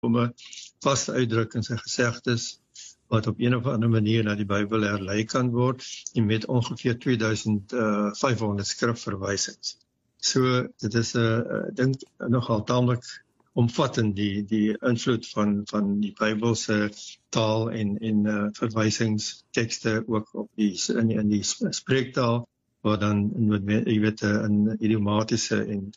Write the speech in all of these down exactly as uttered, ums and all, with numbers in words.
om 'n vaste uitdrukkings en gesegdes wat op een of ander manier na die Bybel herlei kan word, en met ongeveer twee duisend vyfhonderd skrifverwysings. So, dit is 'n uh, dink nogal taamlik omvattend die die invloed van van die Bybelse taal en en uh, verwysingstekste ook op die in die, in die spreektaal, waar dan jy weet in idiomatiese en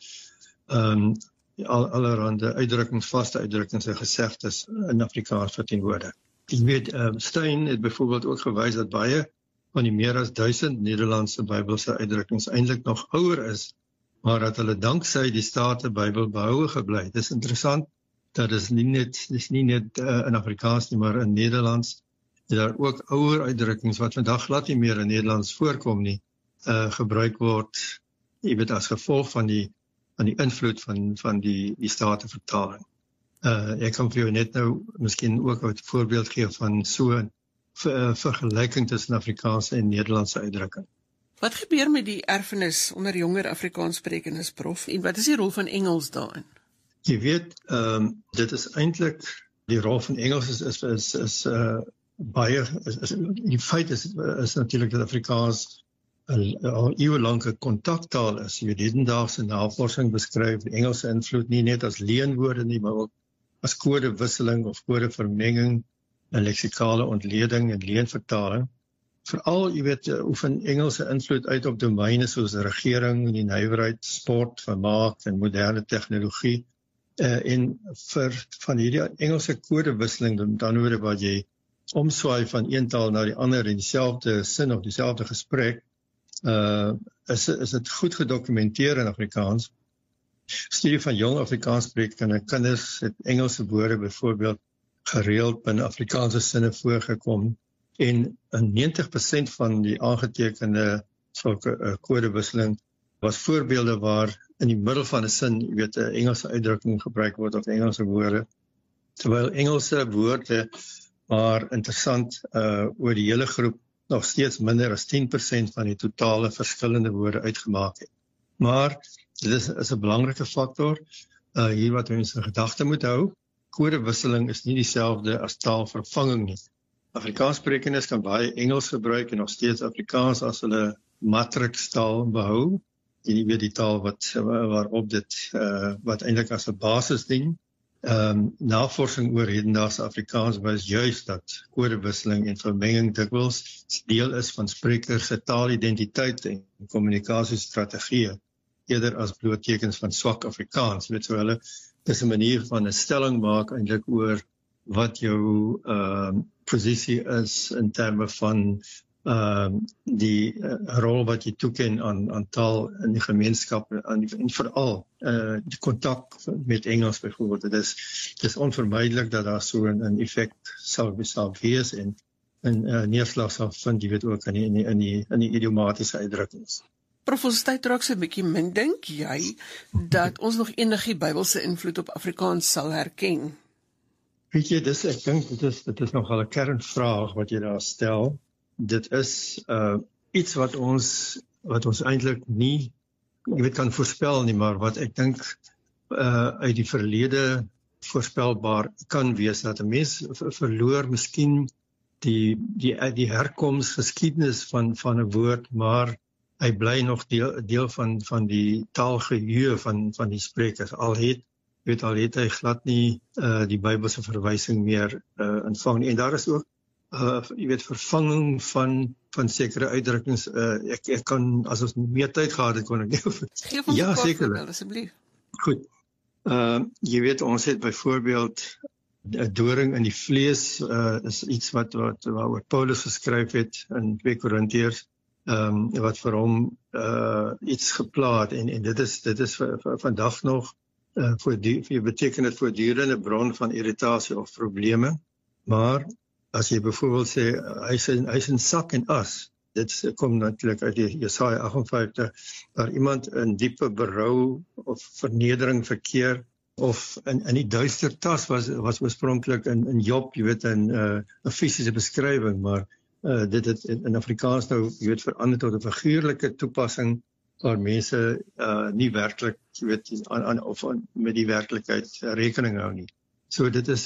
um, al allerhande uitdrukkings, vaste uitdrukkings en gesegdes in Afrikaans verteenwoordig. Ek weet, um, Steyn het byvoorbeeld ook gewys dat baie van die meer as duisend Nederlandse Bybelse uitdrukkings eintlik nog ouer is, maar dat hulle danksy die State Bybel behoue gebly. Dit is interessant dat is nie net, dis nie net uh, in Afrikaans nie, maar in Nederlands, dat daar ook ouer uitdrukkings wat vandag glad nie meer in Nederlands voorkom nie, uh, gebruik word, jy weet, as gevolg van die van die invloed van van die die Statenvertaling. Uh, ek kan vir jou net nou miskien ook 'n voorbeeld gee van so 'n ver, vergelyking tussen Afrikaanse en Nederlandse uitdrukking. Wat gebeur met die erfenis onder jonger Afrikaanssprekendes, prof? En wat is die rol van Engels daarin? Jy weet, um, dit is eintlik, die rol van Engels is, is, is, is uh, baie, is, is, die feit is, is natuurlik dat Afrikaans al eeuwenlang 'n kontaktaal is. Jy weet, hedendaagse navorsing beskryf die Engelse invloed nie net as leenwoorde nie, maar ook as kodewisseling of kodevermenging en leksikale ontleding en leenvertaling. Veral, jy weet, oefen Engelse invloed uit op domeine soos regering, die nywerheid, sport, vermaak en moderne tegnologie. Uh, en vir van hierdie Engelse kodewisseling, dan hoor wat jy omswaai van een taal na die ander in dieselfde sin of dieselfde gesprek, uh, is, is dit goed gedokumenteer in Afrikaans. Studie van jong Afrikaans sprekende kinders het Engelse woorde byvoorbeeld gereeld binne Afrikaanse sinne voorgekom, en in negentig persent van die aangetekende sulke uh, kodewisseling was voorbeelde waar in die middel van 'n sin, jy weet, 'n Engelse uitdrukking gebruik word of Engelse woorde, terwyl Engelse woorde maar interessant uh, oor die hele groep nog steeds minder as tien persent van die totale verskillende woorde uitgemaak het. Maar dit is, is 'n belangrike faktor uh, hier wat mense in gedagte moet hou. Kodewisseling is nie dieselfde as taalvervanging nie. Afrikaanssprekendes kan baie Engels gebruik en nog steeds Afrikaans as hulle matrixtaal behou. Jy weet die taal wat waarop dit uh, wat eintlik as 'n basis dien. Um, navorsing oor hedendaagse Afrikaans wys juist dat kodewisseling en vermenging dikwels deel is van sprekers se taalidentiteit en kommunikasiestrategieë, eerder as bloot tekens van swak Afrikaans. Weet so hulle dis 'n manier van 'n stelling maak eintlik oor wat jou um, posisie is in terme van um, die uh, rol wat jy toeken aan, aan taal in die gemeenskap en, en veral uh, die kontak met Engels byvoorbeeld. Dit is, dit is onvermydelik dat daar so 'n effek sal, sal wees en 'n uh, neerslag sal vind, jy weet ook in die, in die, in die, in die idiomatiese uitdrukkings. Prof, ons tyd raak so 'n bietjie min. Dink jy dat ons nog enige Bybelse invloed op Afrikaans sal herken? Weet jy, dis, ek dink dit is, dit is nogal 'n kernvraag wat jy daar stel. Dit is uh, iets wat ons, wat ons eintlik nie, jy weet, kan voorspel nie, maar wat ek dink uh, uit die verlede voorspelbaar kan wees, dat 'n mens verloor miskien die, die, die herkoms, geskiedenis van, van 'n woord, maar hy bly nog deel, deel van, van die taalgeheue van, van die sprekers. Al het Jy weet, al het hy glad nie uh, die Bybelse verwysing meer uh, ontvang nie. En daar is ook, uh, jy weet, vervanging van, van sekere uitdrukkings. Uh, ek, ek kan, as ons meer tyd gehad het, kon ek nie. Geef ons ja, seker. Asseblief. Goed. Uh, jy weet, ons het byvoorbeeld 'n doring in die vlees, uh, is iets wat, wat waaroor Paulus geskryf het in twee Korintiërs, um, wat vir hom uh, iets geplaat, en, en dit is, dit is vir, vir vandag nog Uh, voor die, vir beteken dit voortdurende bron van irritasie of probleme, maar as jy byvoorbeeld sê, hy is in, hy is in sak en as, dit kom natuurlik uit die Jesaja agt en vyftig, waar iemand in diepe berou of vernedering verkeer, of in, in die duister tas was, was oorspronklik in, in Job, jy weet, in uh, 'n fisiese beskrywing, maar uh, dit het in Afrikaans nou, jy weet, verander tot 'n figuurlike toepassing, waar mense uh, nie werklik, jy weet, aan, aan, of aan, met die werklikheid rekening hou nie. So dit is